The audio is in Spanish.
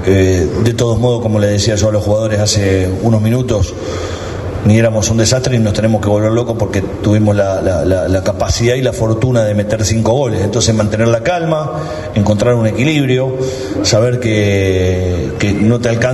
De todos modos, como le decía yo a los jugadores hace unos minutos, ni éramos un desastre ni nos tenemos que volver locos porque tuvimos la capacidad y la fortuna de meter 5 goles. Entonces mantener la calma, encontrar un equilibrio, saber que no te alcanza